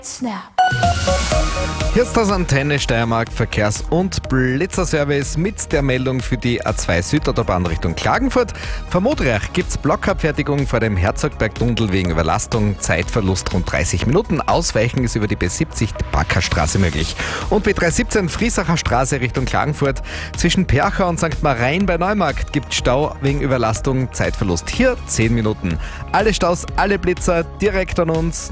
Snap. Hier ist das Antenne Steiermark Verkehrs- und Blitzerservice mit der Meldung für die A2 Südautobahn Richtung Klagenfurt. Vor Modriach gibt es Blockabfertigung vor dem Herzogberg-Tunnel wegen Überlastung. Zeitverlust rund 30 Minuten. Ausweichen ist über die B70 die Backerstraße möglich. Und B317 Friesacher Straße Richtung Klagenfurt. Zwischen Percha und St. Marien bei Neumarkt gibt Stau wegen Überlastung. Zeitverlust hier 10 Minuten. Alle Staus, alle Blitzer direkt an uns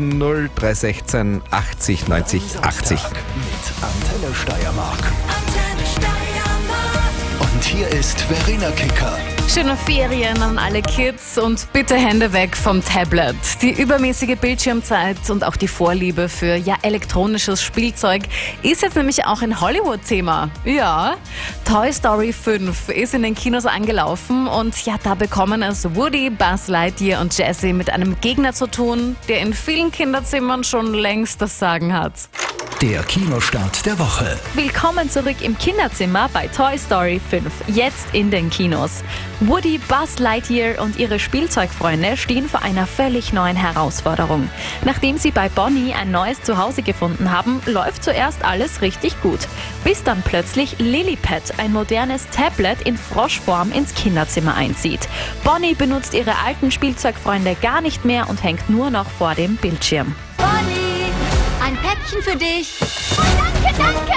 0316 80 90 80. Mit Antenne Steiermark. Antenne Steiermark. Und hier ist Verena Kicker. Schöne Ferien an alle Kids und bitte Hände weg vom Tablet. Die übermäßige Bildschirmzeit und auch die Vorliebe für elektronisches Spielzeug ist jetzt nämlich auch ein Hollywood-Thema. Ja, Toy Story 5 ist in den Kinos angelaufen und da bekommen es Woody, Buzz Lightyear und Jessie mit einem Gegner zu tun, der in vielen Kinderzimmern schon längst das Sagen hat. Der Kinostart der Woche. Willkommen zurück im Kinderzimmer bei Toy Story 5, jetzt in den Kinos. Woody, Buzz Lightyear und ihre Spielzeugfreunde stehen vor einer völlig neuen Herausforderung. Nachdem sie bei Bonnie ein neues Zuhause gefunden haben, läuft zuerst alles richtig gut. Bis dann plötzlich Lilliput, ein modernes Tablet in Froschform, ins Kinderzimmer einzieht. Bonnie benutzt ihre alten Spielzeugfreunde gar nicht mehr und hängt nur noch vor dem Bildschirm. Bonnie, ein Päckchen für dich. Oh, danke!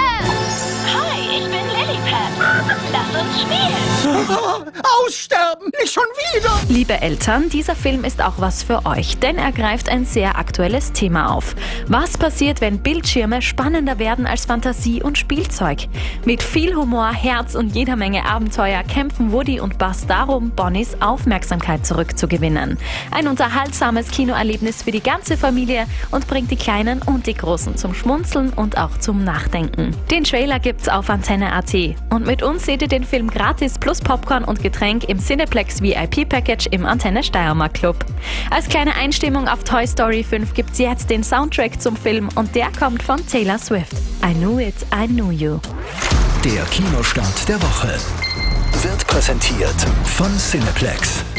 Hi, ich bin Lilliput. Lass uns spielen. Aussterben, nicht schon wieder! Liebe Eltern, dieser Film ist auch was für euch, denn er greift ein sehr aktuelles Thema auf. Was passiert, wenn Bildschirme spannender werden als Fantasie und Spielzeug? Mit viel Humor, Herz und jeder Menge Abenteuer kämpfen Woody und Buzz darum, Bonnies Aufmerksamkeit zurückzugewinnen. Ein unterhaltsames Kinoerlebnis für die ganze Familie und bringt die Kleinen und die Großen zum Schmunzeln und auch zum Nachdenken. Den Trailer gibt's auf Antenne.at und mit uns seht ihr den Film gratis plus Popcorn und Getränk im Cineplex VIP-Package im Antenne Steiermark Club. Als kleine Einstimmung auf Toy Story 5 gibt's jetzt den Soundtrack zum Film und der kommt von Taylor Swift. I Knew It, I Knew You. Der Kinostart der Woche wird präsentiert von Cineplex.